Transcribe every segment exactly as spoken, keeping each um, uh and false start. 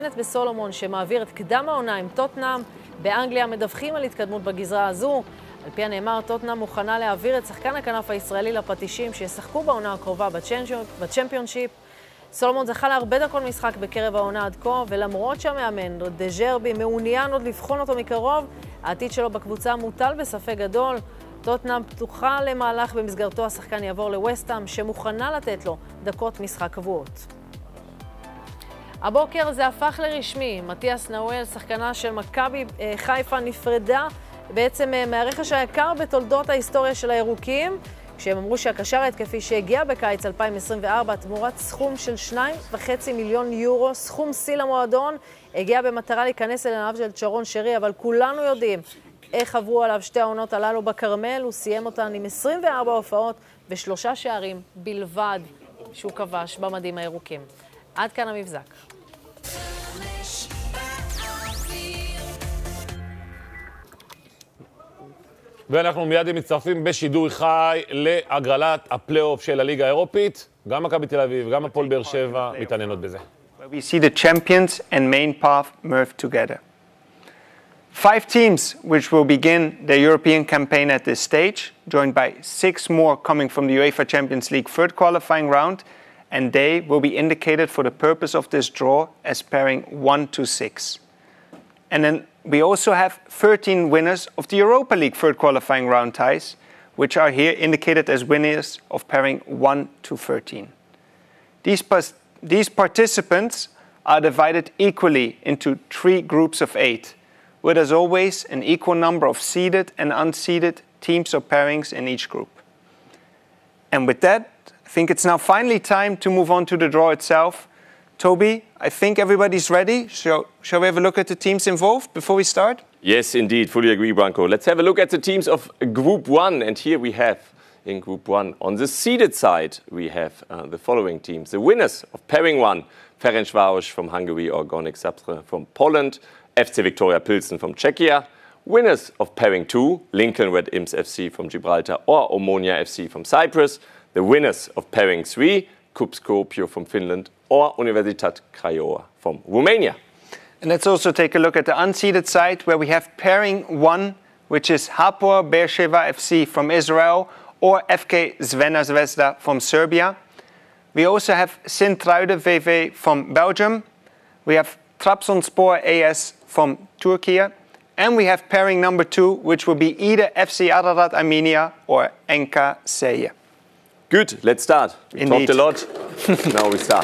בסולומון שמעביר את קדם העונה עם טוטנהאם. באנגליה מדווחים על התקדמות בגזרה הזו. על פי הנאמר, טוטנהאם מוכנה להעביר את שחקן הכנף הישראלי לפטישים שישחקו בעונה הקרובה בצ'מפיונשיפ. סולומון זכה להרבה דקות משחק בקרב העונה עד כה, ולמרות שהמאמן דה ז'רבי מעוניין עוד לבחון אותו מקרוב, העתיד שלו בקבוצה מוטל בספק גדול. טוטנהאם פתוחה למהלך במסגרתו השחקן יעבור לווסטהאם שמוכנה לתת לו דקות משחק קבועות. הבוקר זה הפך לרשמי. מתיאס נאואל, שחקנה של מכבי חיפה, נפרדה בעצם מהרכש היקר בתולדות ההיסטוריה של הירוקים, כשהם אמרו שהקשר ההתקפי שהגיע בקיץ אלפיים עשרים וארבע תמורת סכום של שניים וחצי מיליון יורו, סכום שיא למועדון, הגיע במטרה להיכנס אל עיניו של שרון שרי, אבל כולנו יודעים איך עברו עליו שתי העונות הללו בקרמל. הוא סיים אותן עם עשרים וארבע הופעות ושלושה שערים בלבד שהוא כבש במדים הירוקים. עד כאן המבזק. ואנחנו מיד מצטרפים בשידור חי להגרלת הפלייאוף של הליגה האירופית. גם מכבי תל אביב, גם הפועל באר שבע מתעניינות בזה. We see the champions and main path merge together. Five teams which will begin their European campaign at this stage, joined by six more coming from the UEFA Champions League third qualifying round, and they will be indicated for the purpose of this draw as pairing one to six. And then we also have thirteen winners of the Europa League third qualifying round ties, which are here indicated as winners of pairing one to thirteen. These, pas- these participants are divided equally into three groups of eight, with as always an equal number of seeded and unseeded teams or pairings in each group. And with that, I think it's now finally time to move on to the draw itself. Toby, I think everybody's ready. So, shall we have a look at the teams involved before we start? Yes, indeed. Fully agree, Branko. Let's have a look at the teams of Group one. And here we have, in Group one, on the seeded side, we have uh, the following teams. The winners of pairing one, Ferencváros from Hungary or Gornik Zabrze from Poland, F C Viktoria Pilsen from Czechia. Winners of pairing two, Lincoln Red Imps F C from Gibraltar or Omonia F C from Cyprus. The winners of pairing three, KuB Skopje from Finland or Universitat Craiova from Romania. And let's also take a look at the unseeded side, where we have pairing one, which is Hapoel Beersheva F C from Israel or F K Zvena Zvezda from Serbia. We also have Sint-Truiden V V from Belgium. We have Trabzonspor A S from Turkey. And we have pairing number two, which will be either F C Ararat Armenia or N K Seye. Good, let's start. We Indeed. talked a lot. Now we start.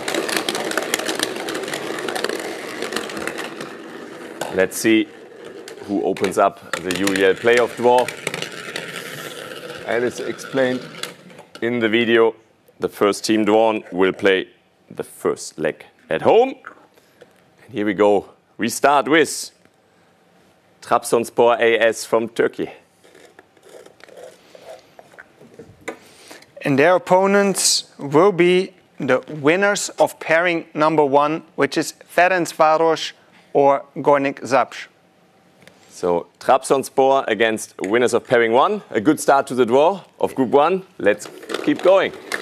Let's see who opens up the U E L playoff draw. As explained in the video, the first team drawn will play the first leg at home. And here we go. We start with Trabzonspor A S from Turkey. And their opponents will be the winners of pairing number one, which is Ferencváros or Gornik Zabrze. So Trabzonspor against winners of pairing one. A good start to the draw of Group one. Let's keep going.